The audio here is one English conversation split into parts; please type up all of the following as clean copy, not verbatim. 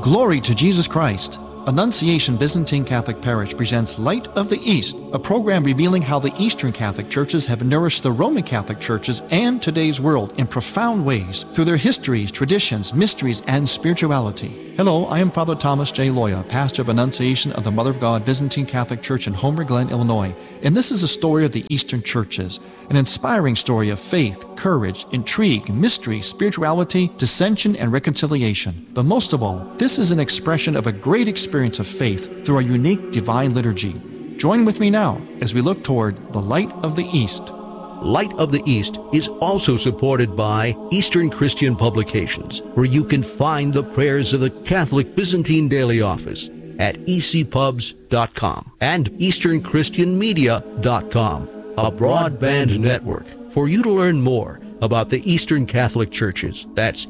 Glory to Jesus Christ. Annunciation Byzantine Catholic Parish presents Light of the East, a program revealing how the Eastern Catholic churches have nourished the Roman Catholic churches and today's world in profound ways through their histories, traditions, mysteries, and spirituality. Hello, I am Father Thomas J. Loya, pastor of Annunciation of the Mother of God Byzantine Catholic Church in Homer Glen, Illinois, and this is a story of the Eastern churches, an inspiring story of faith, courage, intrigue, mystery, spirituality, dissension, and reconciliation. But most of all, this is an expression of a great experience of faith through a unique divine liturgy. Join with me now as we look toward the Light of the East. Light of the East is also supported by Eastern Christian Publications, where you can find the prayers of the Catholic Byzantine Daily Office at ecpubs.com and easternchristianmedia.com, a broadband network for you to learn more about the Eastern Catholic churches. That's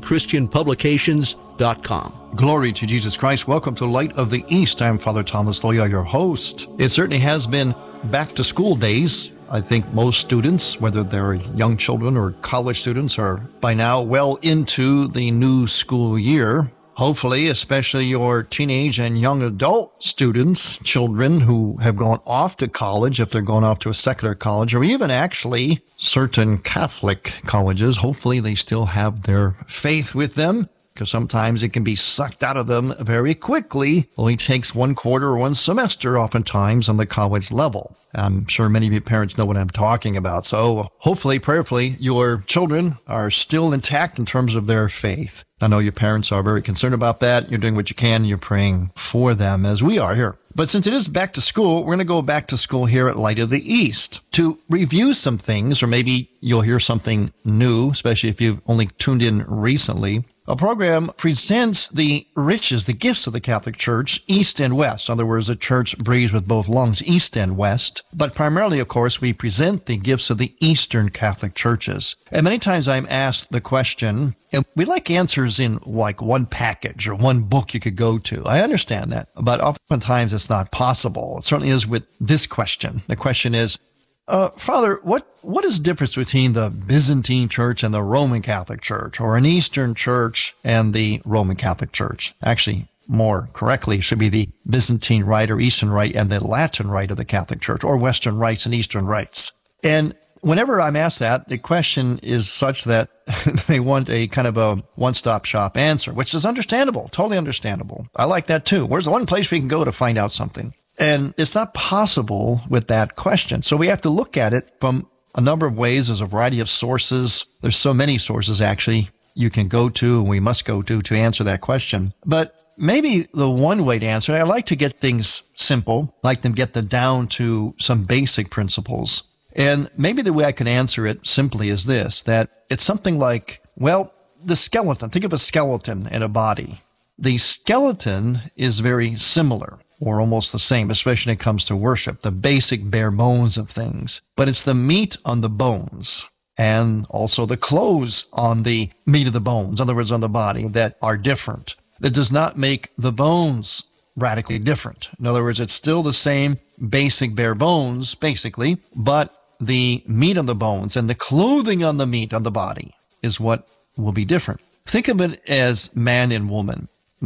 easternchristianpublications.com. Glory to Jesus Christ. Welcome to Light of the East. I'm Father Thomas Loya, your host. It certainly has been back to school days. I think most students, whether they're young children or college students, are by now well into the new school year. Hopefully, especially your teenage and young adult students, children who have gone off to college, if they're going off to a secular college, or even actually certain Catholic colleges, hopefully they still have their faith with them, because sometimes it can be sucked out of them very quickly. Only takes one quarter or one semester oftentimes on the college level. I'm sure many of you parents know what I'm talking about. So hopefully, prayerfully, your children are still intact in terms of their faith. I know your parents are very concerned about that. You're doing what you can. You're praying for them as we are here. But since it is back to school, we're going to go back to school here at Light of the East to review some things, or maybe you'll hear something new, especially if you've only tuned in recently. A program presents the riches, the gifts of the Catholic Church, East and West. In other words, the Church breathes with both lungs, East and West. But primarily, of course, we present the gifts of the Eastern Catholic churches. And many times I'm asked the question, and we like answers in like one package or one book you could go to. I understand that, but oftentimes it's not possible. It certainly is with this question. The question is, Father, what is the difference between the Byzantine Church and the Roman Catholic Church, or an Eastern Church and the Roman Catholic Church? Actually, more correctly, it should be the Byzantine Rite or Eastern Rite and the Latin Rite of the Catholic Church, or Western rites and Eastern rites. And whenever I'm asked that, the question is such that they want a kind of a one-stop shop answer, which is understandable, totally understandable. I like that too. Where's the one place we can go to find out something? And it's not possible with that question. So we have to look at it from a number of ways. There's a variety of sources. There's so many sources, actually, you can go to and we must go to answer that question. But maybe the one way to answer it, I like to get things simple, like to get them down to some basic principles. And maybe the way I can answer it simply is this, that it's something like, well, the skeleton. Think of a skeleton in a body. The skeleton is very similar, or almost the same, especially when it comes to worship, the basic bare bones of things. But it's the meat on the bones and also the clothes on the meat of the bones, in other words, on the body, that are different. That does not make the bones radically different. In other words, it's still the same basic bare bones, basically, but the meat on the bones and the clothing on the meat on the body is what will be different. Think of it as man and woman.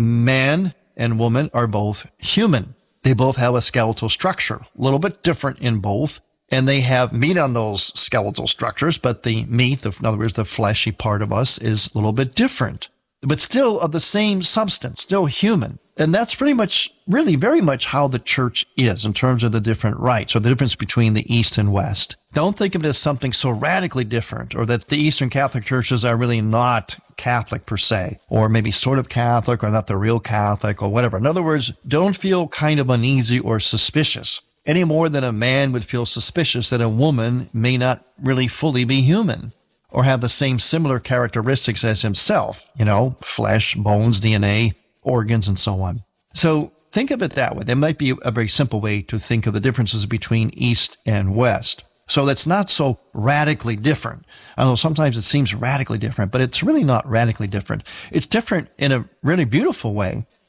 Man and woman are both human. They both have a skeletal structure, a little bit different in both, and they have meat on those skeletal structures, but the meat, in other words, the fleshy part of us, is a little bit different, but still of the same substance, still human. And that's pretty much, really very much how the church is in terms of the different rites, or the difference between the East and West. Don't think of it as something so radically different, or that the Eastern Catholic churches are really not Catholic per se, or maybe sort of Catholic or not the real Catholic or whatever. In other words, don't feel kind of uneasy or suspicious any more than a man would feel suspicious that a woman may not really fully be human or have the same similar characteristics as himself, flesh, bones, DNA, organs, and so on. So think of it that way. There might be a very simple way to think of the differences between East and West. So that's not so radically different. I know sometimes it seems radically different, but it's really not radically different. It's different in a really beautiful way.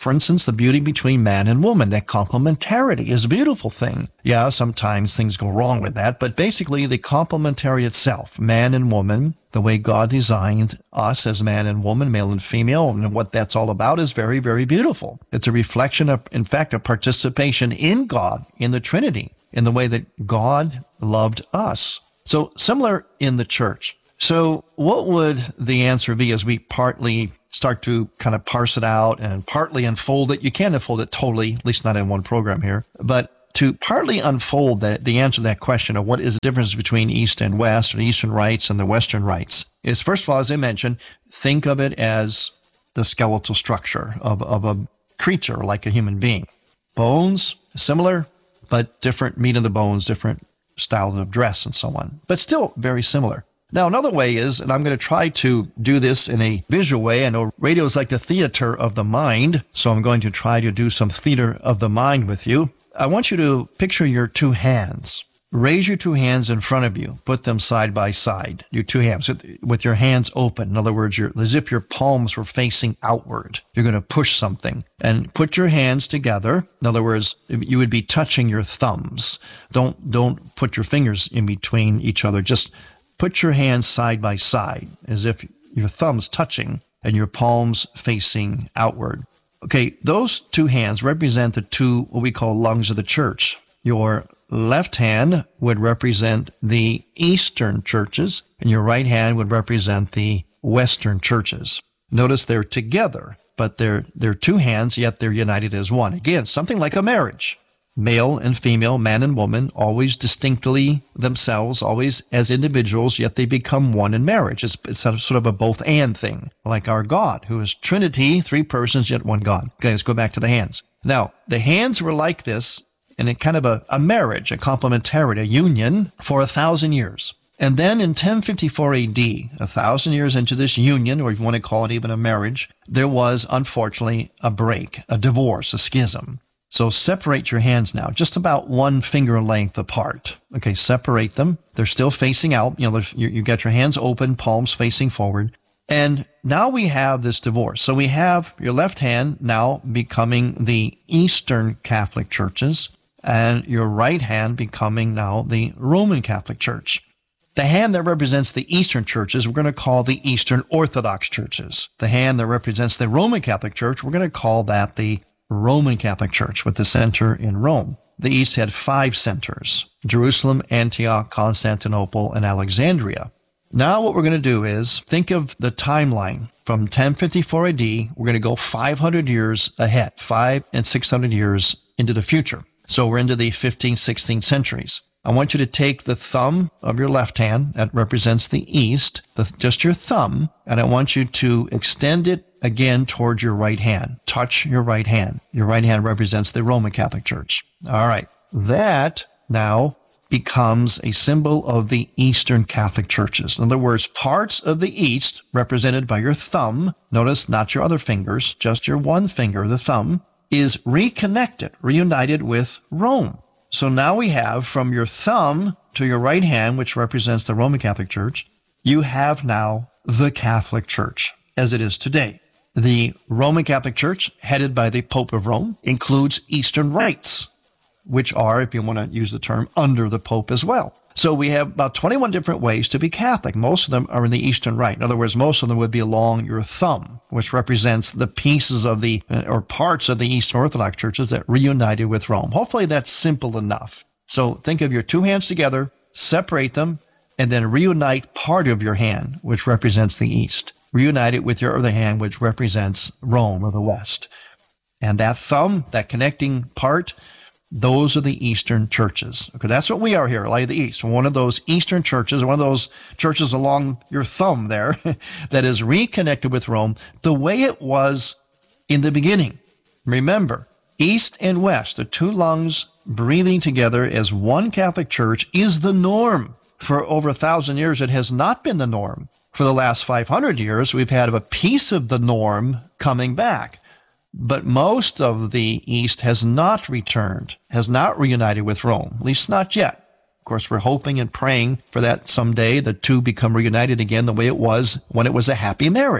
For instance, the beauty between man and woman, that complementarity is a beautiful thing. Yeah, sometimes things go wrong with that, but basically the complementary itself, man and woman, the way God designed us as man and woman, male and female, and what that's all about is very, very beautiful. It's a reflection of, in fact, a participation in God, in the Trinity, in the way that God loved us. So similar in the church. So what would the answer be as we partly start to kind of parse it out and partly unfold it? You can't unfold it totally, at least not in one program here, but to partly unfold the answer to that question of what is the difference between East and West, or the Eastern rites and the Western rites, is, first of all, as I mentioned, think of it as the skeletal structure of a creature like a human being. Bones, similar, but different meat of the bones, different styles of dress and so on, but still very similar. Now, another way is, and I'm going to try to do this in a visual way. I know radio is like the theater of the mind, so I'm going to try to do some theater of the mind with you. I want you to picture your two hands. Raise your two hands in front of you. Put them side by side, your two hands, with your hands open. In other words, as if your palms were facing outward. You're going to push something. And put your hands together. In other words, you would be touching your thumbs. Don't put your fingers in between each other. Just put your hands side by side, as if your thumbs touching and your palms facing outward. Okay, those two hands represent the two, what we call lungs of the church. Your left hand would represent the Eastern churches, and your right hand would represent the Western churches. Notice they're together, but they're two hands, yet they're united as one. Again, something like a marriage. Male and female, man and woman, always distinctly themselves, always as individuals, yet they become one in marriage. It's sort of a both-and thing, like our God, who is Trinity, three persons, yet one God. Okay, let's go back to the hands. Now, the hands were like this, in a kind of a marriage, a complementarity, a union, for 1,000 years. And then in 1054 AD, 1,000 years into this union, or if you want to call it even a marriage, there was, unfortunately, a break, a divorce, a schism. So separate your hands now, just about 1 finger length apart. Okay, separate them. They're still facing out. You got your hands open, palms facing forward. And now we have this divorce. So we have your left hand now becoming the Eastern Catholic churches, and your right hand becoming now the Roman Catholic Church. The hand that represents the Eastern churches, we're going to call the Eastern Orthodox churches. The hand that represents the Roman Catholic Church, we're going to call that the Roman Catholic Church, with the center in Rome. The East had 5 centers: Jerusalem, Antioch, Constantinople, and Alexandria. Now what we're going to do is think of the timeline from 1054 AD. We're going to go 500 years ahead, 500 and 600 years into the future. So we're into the 15th, 16th centuries. I want you to take the thumb of your left hand, that represents the East, just your thumb, and I want you to extend it again towards your right hand. Touch your right hand. Your right hand represents the Roman Catholic Church. All right. That now becomes a symbol of the Eastern Catholic churches. In other words, parts of the East represented by your thumb, notice not your other fingers, just your one finger, the thumb, is reconnected, reunited with Rome. So now we have from your thumb to your right hand, which represents the Roman Catholic Church, you have now the Catholic Church as it is today. The Roman Catholic Church, headed by the Pope of Rome, includes Eastern rites, which are, if you want to use the term, under the Pope as well. So we have about 21 different ways to be Catholic. Most of them are in the Eastern Rite. In other words, most of them would be along your thumb, which represents the pieces of or parts of the Eastern Orthodox churches that reunited with Rome. Hopefully that's simple enough. So think of your two hands together, separate them, and then reunite part of your hand, which represents the East. Reunite it with your other hand, which represents Rome or the West. And that thumb, that connecting part, those are the Eastern churches. Okay, that's what we are here, Light of the East. One of those Eastern churches, one of those churches along your thumb there that is reconnected with Rome the way it was in the beginning. Remember, East and West, the two lungs breathing together as one Catholic Church, is the norm. For over 1,000 years, it has not been the norm. For the last 500 years, we've had a piece of the norm coming back. But most of the East has not returned, has not reunited with Rome, at least not yet. Of course, we're hoping and praying for that someday the two become reunited again the way it was when it was a happy marriage.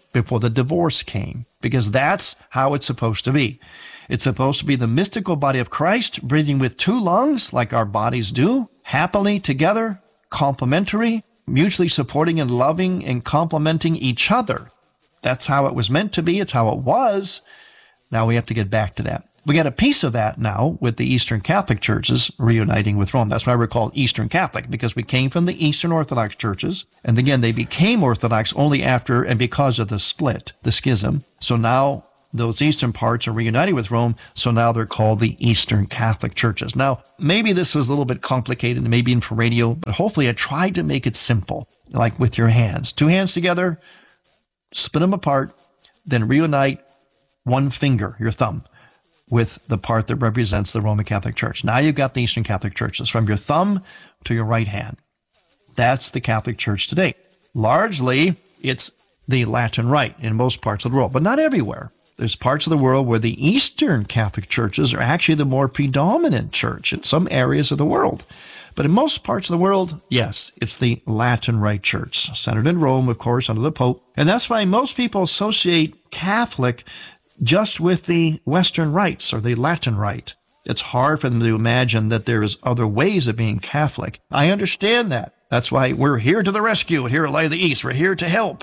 before the divorce came, because that's how it's supposed to be. It's supposed to be the mystical body of Christ breathing with two lungs like our bodies do, happily together, complementary, mutually supporting and loving and complementing each other. That's how it was meant to be. It's how it was. Now we have to get back to that. We got a piece of that now with the Eastern Catholic churches reuniting with Rome. That's why we're called Eastern Catholic, because we came from the Eastern Orthodox churches. And again, they became Orthodox only after and because of the split, the schism. So now those Eastern parts are reunited with Rome. So now they're called the Eastern Catholic churches. Now, maybe this was a little bit complicated, maybe in for radio, but hopefully I tried to make it simple, like with your hands. Two hands together, split them apart, then reunite one finger, your thumb, with the part that represents the Roman Catholic Church. Now you've got the Eastern Catholic churches from your thumb to your right hand. That's the Catholic Church today. Largely, it's the Latin Rite in most parts of the world, but not everywhere. There's parts of the world where the Eastern Catholic churches are actually the more predominant church in some areas of the world. But in most parts of the world, yes, it's the Latin Rite Church, centered in Rome, of course, under the Pope. And that's why most people associate Catholic just with the Western rites or the Latin Rite. It's hard for them to imagine that there is other ways of being Catholic. I understand that. That's why we're here to the rescue here at Light of the East. We're here to help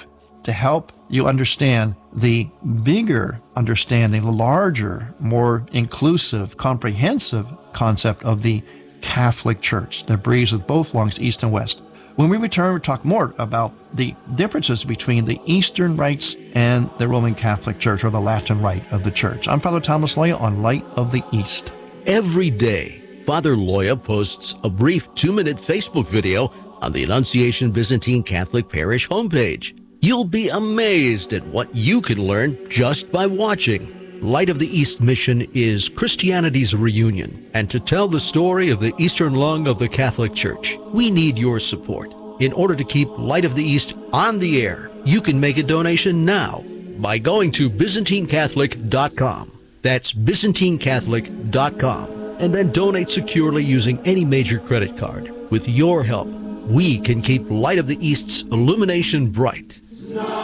you understand the bigger understanding, the larger, more inclusive, comprehensive concept of the Catholic Church that breathes with both lungs, East and West. When we return, we'll talk more about the differences between the Eastern rites and the Roman Catholic Church, or the Latin Rite of the Church. I'm Father Thomas Loya on Light of the East. Every day, Father Loya posts a brief 2-minute Facebook video on the Annunciation Byzantine Catholic Parish homepage. You'll be amazed at what you can learn just by watching. Light of the East mission is Christianity's reunion, and to tell the story of the Eastern lung of the Catholic Church, we need your support. In order to keep Light of the East on the air, you can make a donation now by going to ByzantineCatholic.com. That's ByzantineCatholic.com, and then donate securely using any major credit card. With your help, we can keep Light of the East's illumination bright.